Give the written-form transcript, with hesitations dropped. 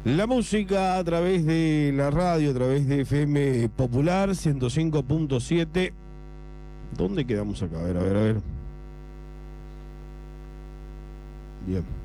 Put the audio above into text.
La música a través de la radio, a través de FM Popular 105.7. ¿Dónde quedamos acá? A ver. Bien.